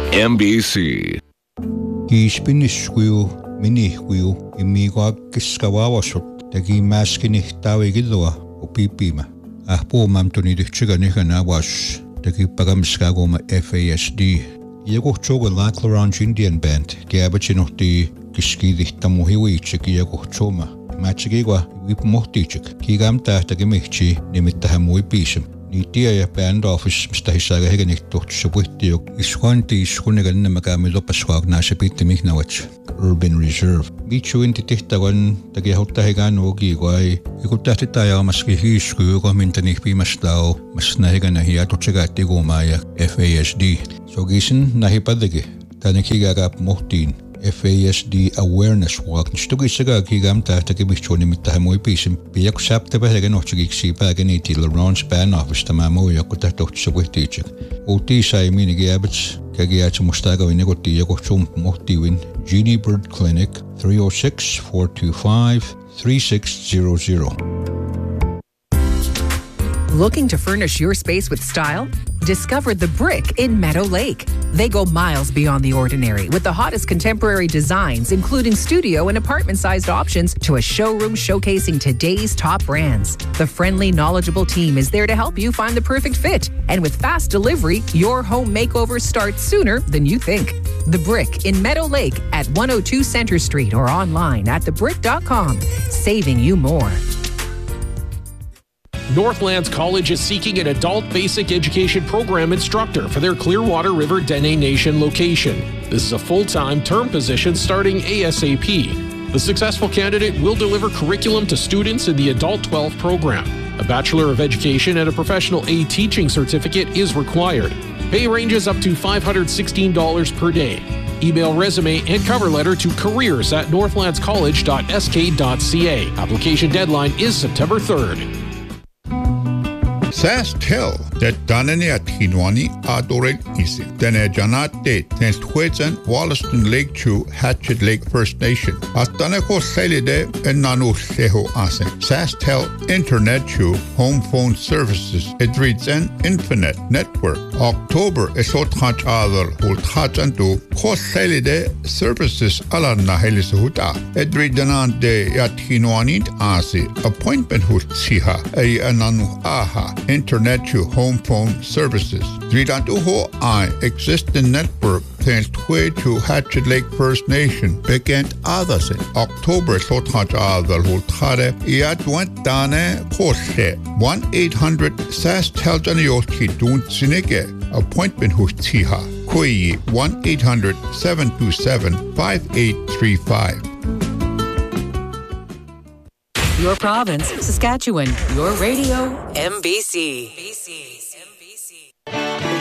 NBC. Kiispinniskuju minihkuju immiqaakkiskavaavasut takiimaaskinihtaavigillua upiippiima ahpuumamtunidichtiganiganaavas takiippagamiskaaguma FASD iakuhtsuuga Lac-La-Range Indian Band kiabachinuhti kiskiidihtamuhiwiitsik iakuhtsuuma maatsikiigua viipumohtiitsik kiigamtaa takimihti nimittahamuipiisam niitia band office mistä hisaaga hegenihtuhtsupuhtiuk iskuanti iskunnigannemakaamilopaswaagnaasipittimihnaavats Urban Reserve miitsuinti tehtavan takiahuttahiganuugiiguai ikuttahtitaajaamaski hiiskuyuuqomintanihpiimastao masnahiganahiyatutsigaatiguumaaya FASD sogisin nahipadagi tanikigagaap muhtiin FASD awareness walk nishtugisaga kigamta takibihchuunimittahamuipiisim piyakusaptapahegenuhtsugiksiipaaganiiti La-Range Band Office tamaamuyakutahtuhtsupuhtiitsik uutiisaaimiinigiabats kagiaatsimustagavinikuttiyakutsuummuhtiwin Genie Bird Clinic 306-425-3600. Looking to furnish your space with style? Discover The Brick in Meadow Lake. They go miles beyond the ordinary with the hottest contemporary designs, including studio and apartment-sized options, to a showroom showcasing today's top brands. The friendly, knowledgeable team is there to help you find the perfect fit. And with fast delivery, your home makeover starts sooner than you think. The Brick in Meadow Lake at 102 Center Street or online at thebrick.com, saving you more. Northlands College is seeking an adult basic education program instructor for their Clearwater River Dene Nation location. This is a full-time term position starting ASAP. The successful candidate will deliver curriculum to students in the Adult 12 program. A Bachelor of Education and a Professional A Teaching certificate is required. Pay ranges up to $516 per day. Email resume and cover letter to careers@northlandscollege.sk.ca. Application deadline is September 3rd. SaskTel that Danani at Hinwani Adoren Isi. Dene Janat Date Tens Huezen Wollaston Lake Chu Hatchet Lake First Nation. Astaneko Selide and Nanu Seho Asen. SaskTel Internet Chu Home Phone Services Edrids and Infinite Network. October Esot Hach Adal Hult Hachantu Kos Selide Services Alanna Helisuhuta. Edridanan de Yat Hinwani Asi. Appointment Hut Siha A Ananu Aha. Internet to home phone services. Dridantuho I existing network thanks to Hatchet Lake First Nation begin others in October Sothaj Adal Hultare Iadwent Dane Koshe 1-800 SaskTel Janioski Dun Sinige appointment Hustiha Kui 1-800-727-5835. Your province, Saskatchewan. Your radio, MBC.